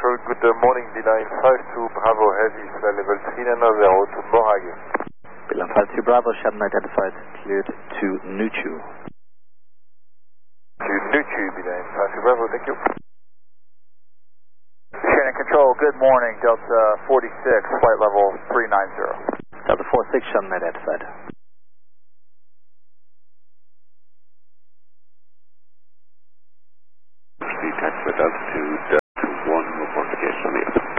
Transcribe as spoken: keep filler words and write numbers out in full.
Control, good morning, Beeline five two Bravo Heavy, flight level three nine zero to Morag. Beeline five two Bravo, Shannon identified, cleared to Nuchu. To Nuchu, Beeline five two Bravo, thank you. Shannon Control, good morning, Delta forty-six, flight level three nine zero. Delta forty-six, Shannon identified.